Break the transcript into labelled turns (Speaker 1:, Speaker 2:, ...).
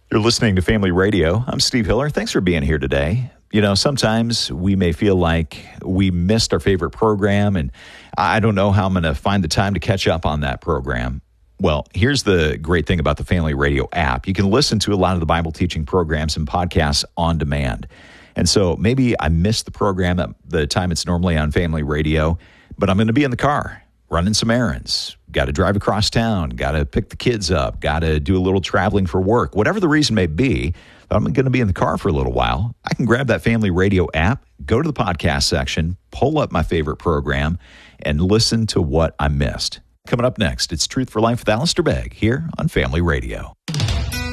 Speaker 1: You're listening to Family Radio. I'm Steve Hiller. Thanks for being here today. You know, sometimes we may feel like we missed our favorite program, and I don't know how I'm going to find the time to catch up on that program. Well, here's the great thing about the Family Radio app. You can listen to a lot of the Bible teaching programs and podcasts on demand. And so maybe I missed the program at the time it's normally on Family Radio, but I'm going to be in the car running some errands, got to drive across town, got to pick the kids up, got to do a little traveling for work. Whatever the reason may be, I'm going to be in the car for a little while. I can grab that Family Radio app, go to the podcast section, pull up my favorite program, and listen to what I missed. Coming up next, it's Truth for Life with Alistair Begg here on Family Radio.